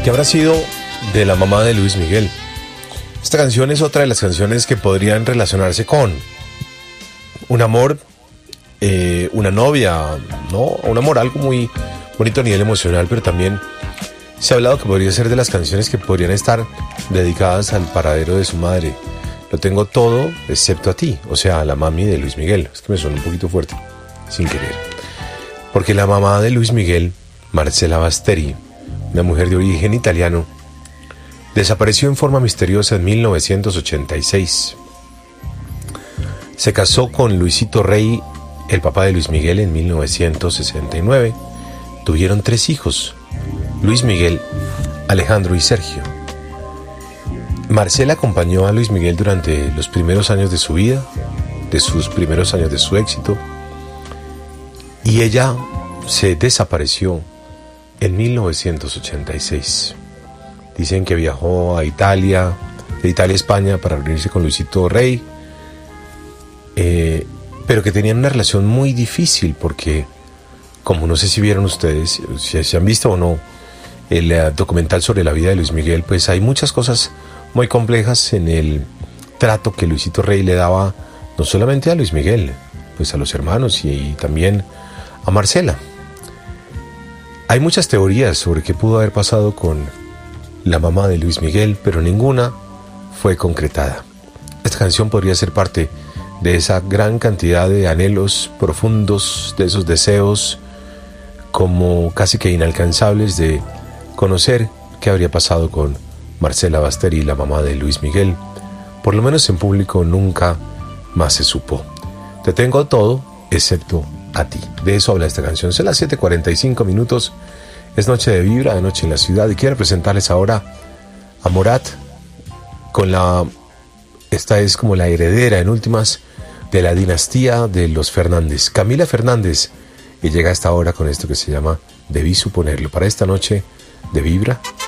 ¿Qué habrá sido de la mamá de Luis Miguel? Esta canción es otra de las canciones que podrían relacionarse con un amor, una novia, ¿no? Un amor, algo muy bonito a nivel emocional, pero también se ha hablado que podría ser de las canciones que podrían estar dedicadas al paradero de su madre. Lo tengo todo excepto a ti, o sea, a la mami de Luis Miguel. Es que me suena un poquito fuerte, sin querer. Porque la mamá de Luis Miguel, Marcela Basteri, una mujer de origen italiano, desapareció en forma misteriosa en 1986. Se casó con Luisito Rey, el papá de Luis Miguel, en 1969. Tuvieron 3 hijos, Luis Miguel, Alejandro y Sergio. Marcela acompañó a Luis Miguel durante los primeros años de su vida, de sus primeros años de su éxito, y ella se desapareció en 1986. Dicen que viajó a Italia, de Italia a España para reunirse con Luisito Rey, pero que tenían una relación muy difícil porque, como no sé si vieron ustedes, si se han visto o no el documental sobre la vida de Luis Miguel, pues hay muchas cosas muy complejas en el trato que Luisito Rey le daba no solamente a Luis Miguel, pues a los hermanos y también a Marcela. Hay muchas teorías sobre qué pudo haber pasado con la mamá de Luis Miguel, pero ninguna fue concretada. Esta canción podría ser parte de esa gran cantidad de anhelos profundos, de esos deseos como casi que inalcanzables de conocer qué habría pasado con Marcela Basteri, la mamá de Luis Miguel. Por lo menos en público nunca más se supo. Te tengo todo excepto a ti. De eso habla esta canción. Son las 7:45. Es noche de vibra, de noche en la ciudad, y quiero presentarles ahora a Morat con esta es como la heredera en últimas de la dinastía de los Fernández, Camila Fernández, y llega hasta ahora con esto que se llama Debí Suponerlo, para esta noche de vibra